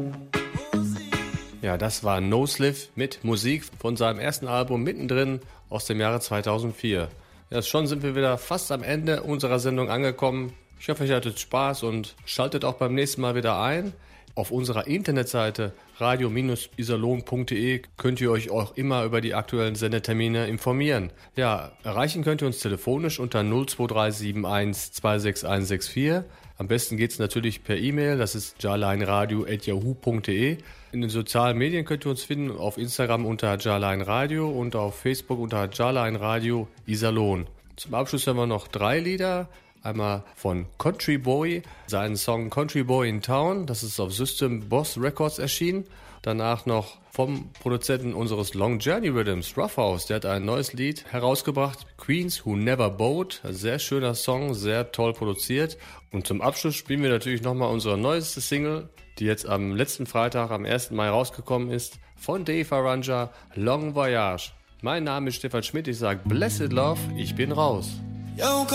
Ja, das war No Sliff mit Musik von seinem ersten Album Mittendrin aus dem Jahre 2004. Ja, schon sind wir wieder fast am Ende unserer Sendung angekommen. Ich hoffe, ihr hattet Spaß und schaltet auch beim nächsten Mal wieder ein. Auf unserer Internetseite radio-iserlohn.de könnt ihr euch auch immer über die aktuellen Sendetermine informieren. Ja, erreichen könnt ihr uns telefonisch unter 02371 26164. Am besten geht's natürlich per E-Mail, das ist jarleinradio@yahoo.de. In den sozialen Medien könnt ihr uns finden, auf Instagram unter jarleinradio und auf Facebook unter jarleinradio Iserlohn. Zum Abschluss haben wir noch 3 Lieder. Einmal von Country Boy, seinen Song Country Boy in Town, das ist auf System Boss Records erschienen. Danach noch vom Produzenten unseres Long Journey Rhythms, Roughhouse, der hat ein neues Lied herausgebracht, Queens Who Never Bowed, sehr schöner Song, sehr toll produziert. Und zum Abschluss spielen wir natürlich nochmal unsere neueste Single, die jetzt am letzten Freitag, am 1. Mai rausgekommen ist, von Dave Arranga, Long Voyage. Mein Name ist Stefan Schmidt, ich sage Blessed Love, ich bin raus.